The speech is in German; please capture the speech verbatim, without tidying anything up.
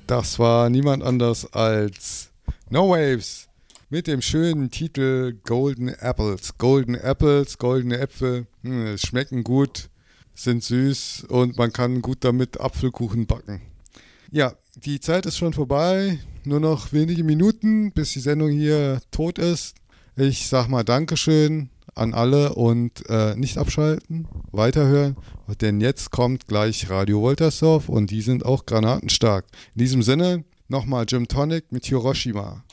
Das war niemand anders als No Waves mit dem schönen Titel Golden Apples. Golden Apples, goldene Äpfel, hm, schmecken gut, sind süß und man kann gut damit Apfelkuchen backen. Ja, die Zeit ist schon vorbei, nur noch wenige Minuten, bis die Sendung hier tot ist. Ich sag mal Dankeschön an alle und äh, nicht abschalten, weiterhören, denn jetzt kommt gleich Radio Woltersdorf und die sind auch granatenstark. In diesem Sinne nochmal Gym Tonic mit Hiroshima.